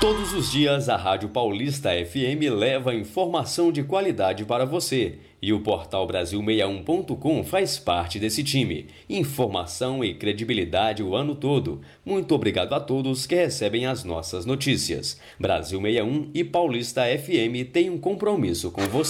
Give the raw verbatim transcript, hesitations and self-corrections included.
Todos os dias, a Rádio Paulista F M leva informação de qualidade para você. E o Portal Brasil sessenta e um ponto com faz parte desse time. Informação e credibilidade o ano todo. Muito obrigado a todos que recebem as nossas notícias. Brasil sessenta e um e Paulista F M têm um compromisso com você.